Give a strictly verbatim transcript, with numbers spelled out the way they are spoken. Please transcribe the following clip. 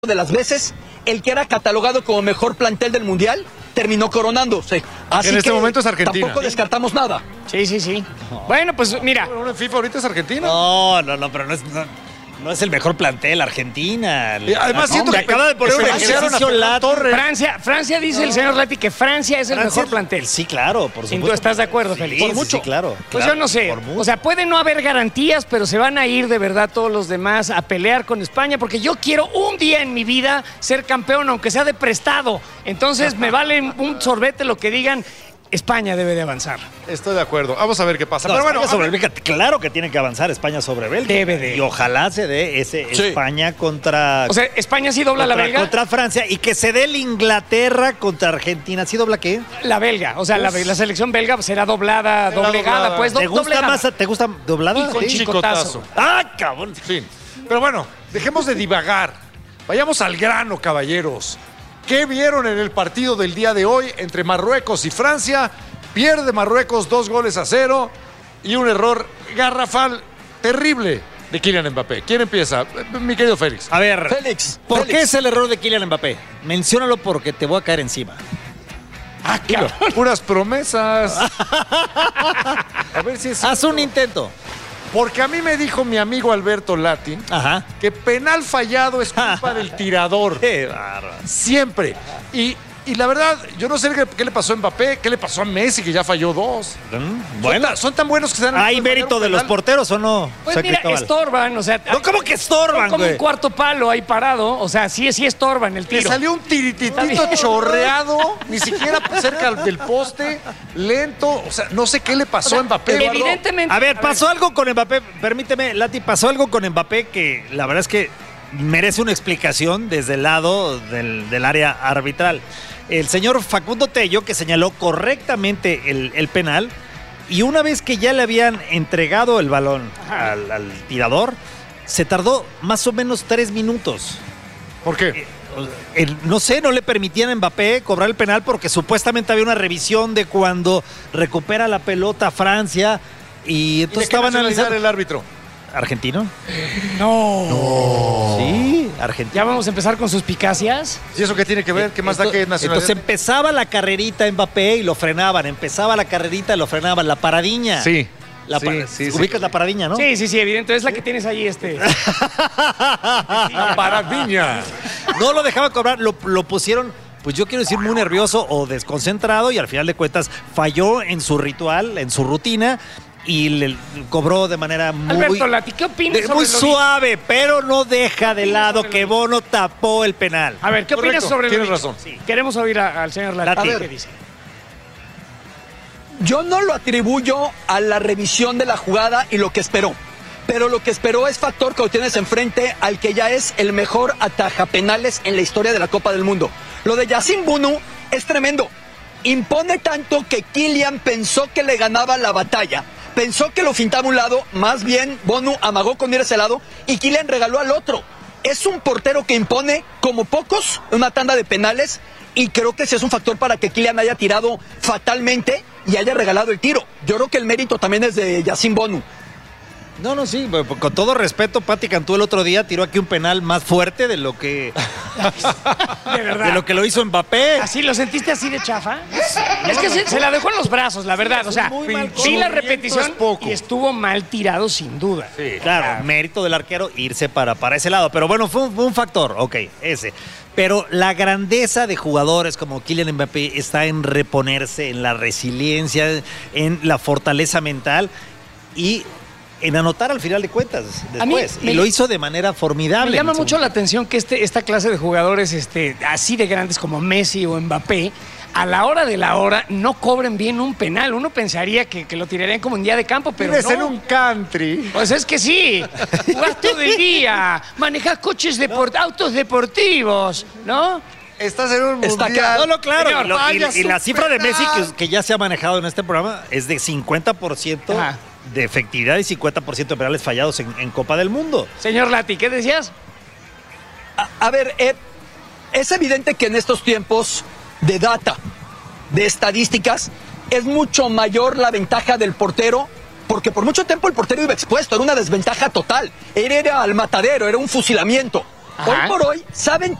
de las veces, el que era catalogado como mejor plantel del Mundial terminó coronándose. Así en este que momento es Argentina. Tampoco descartamos nada. Sí, sí, sí. No. Bueno, pues mira. Bueno, en FIFA ahorita es Argentina. No, no, no, pero no es, no, no es el mejor plantel, Argentina. Y además no, siento que acaba de poner un ejercicio la torre. Francia, Francia dice no. el señor Lati que Francia es el Francia, mejor plantel. Sí, claro, por supuesto. ¿Y tú estás de acuerdo, Félix? Sí, Por mucho. Sí, claro. Pues claro, yo no sé. O sea, puede no haber garantías, pero se van a ir de verdad todos los demás a pelear con España, porque yo quiero un día en mi vida ser campeón, aunque sea de prestado. Entonces me vale un sorbete lo que digan. España debe de avanzar. Estoy de acuerdo. Vamos a ver qué pasa. No, Pero bueno, sobre Bélgica, claro que tiene que avanzar España sobre Bélgica. Debe de. Y ojalá se dé ese sí. España contra... O sea, España sí dobla contra, la belga. Contra Francia. Y que se dé el Inglaterra contra Argentina. ¿Sí dobla qué? La belga. O sea, la, la selección belga será doblada, será doblegada. Doblada. Pues, do, ¿Te gusta doblegada. más? ¿Te gusta doblada? Y con sí. chicotazo. ¡Ah, cabrón! Sí. Pero bueno, dejemos de divagar. Vayamos al grano, caballeros. ¿Qué vieron en el partido del día de hoy entre Marruecos y Francia? Pierde Marruecos dos goles a cero y un error garrafal terrible de Kylian Mbappé. ¿Quién empieza? Mi querido Félix. A ver, Félix, ¿por Félix. qué es el error de Kylian Mbappé? Menciónalo porque te voy a caer encima. Ah, claro. Puras promesas. A ver si es Haz un intento. Porque a mí me dijo mi amigo Alberto Lati Ajá. que penal fallado es culpa del tirador. Qué bárbaro. Siempre. Y... Y la verdad, yo no sé qué, qué le pasó a Mbappé, qué le pasó a Messi, que ya falló dos. Mm, Bueno, son, ta, son tan buenos que se dan... ¿Hay mérito de los porteros o no? Pues mira, estorban, o sea... No, ¿cómo que estorban, como güey? un cuarto palo ahí parado, o sea, sí, sí estorban el tiro. Le salió un tirititito chorreado, ni siquiera cerca del poste, lento, o sea, no sé qué le pasó o sea, a Mbappé. Evidentemente... A ver, pasó a ver. algo con Mbappé, permíteme, Lati, pasó algo con Mbappé que la verdad es que merece una explicación desde el lado del, del área arbitral. El señor Facundo Tello, que señaló correctamente el, el penal, y una vez que ya le habían entregado el balón al, al tirador, se tardó más o menos tres minutos. ¿Por qué? Eh, el, no sé, no le permitían a Mbappé cobrar el penal porque supuestamente había una revisión de cuando recupera la pelota Francia y entonces ¿Y de qué estaban analizando el árbitro. ¿Argentino? No. no. Sí, argentino. ¿Ya vamos a empezar con suspicacias? ¿Y eso qué tiene que ver? ¿Qué más da que es nacionalidad? Entonces empezaba la carrerita Mbappé y lo frenaban. Empezaba la carrerita y lo frenaban. La paradiña. Sí. La sí, pa sí, ubicas sí. la paradiña, ¿no? Sí, sí, sí, evidente. Es la que tienes ahí, este. La paradiña. No lo dejaba cobrar, lo, lo pusieron, pues yo quiero decir, muy nervioso o desconcentrado y al final de cuentas falló en su ritual, en su rutina. Y le cobró de manera muy, Alberto Lati, ¿qué opinas de, sobre muy lo suave, pero no deja de lado que Bono tapó el penal. A ver, ¿qué Correcto, opinas sobre tienes lo razón. Sí. Queremos oír a, al señor Lati. Lati. ¿Qué dice? Yo no lo atribuyo a la revisión de la jugada y lo que esperó. Pero lo que esperó es factor que lo tienes enfrente al que ya es el mejor atajapenales en la historia de la Copa del Mundo. Lo de Yacine Bonu es tremendo. Impone tanto que Kylian pensó que le ganaba la batalla. Pensó que lo fintaba a un lado, más bien Bonu amagó con ir a ese lado y Kylian regaló al otro. Es un portero que impone como pocos una tanda de penales y creo que ese es un factor para que Kylian haya tirado fatalmente y haya regalado el tiro. Yo creo que el mérito también es de Yacine Bonu. No, no, sí, con todo respeto, Pati Cantú el otro día tiró aquí un penal más fuerte de lo que de verdad. de lo que lo hizo Mbappé. ¿Así lo sentiste así de chafa? Es que se, se la dejó en los brazos, la verdad. O sea, sí la repetición y estuvo mal tirado sin duda. Sí, claro, mérito del arquero irse para, para ese lado. Pero bueno, fue un, fue un factor, ok, ese. Pero la grandeza de jugadores como Kylian Mbappé está en reponerse, en la resiliencia, en la fortaleza mental y en anotar al final de cuentas después. Me, y lo hizo de manera formidable. Me llama mucho la atención que este, esta clase de jugadores este, así de grandes como Messi o Mbappé, a la hora de la hora no cobren bien un penal. Uno pensaría que, que lo tirarían como en día de campo, pero Vives no. en un country. Pues es que sí. Jugás todo el día. Manejás coches deport autos deportivos, ¿no? Estás en un Está mundial. No, no, claro. Señor, Lo, y, vaya y la cifra de Messi penal. que, que ya se ha manejado en este programa es de cincuenta por ciento Ajá. de efectividad y cincuenta por ciento de penales fallados en, en Copa del Mundo. Señor Lati, ¿qué decías? A, a ver, eh, es evidente que en estos tiempos de data, de estadísticas, es mucho mayor la ventaja del portero, porque por mucho tiempo el portero iba expuesto, era una desventaja total, era, era al matadero, era un fusilamiento. Ajá. Hoy por hoy, ¿saben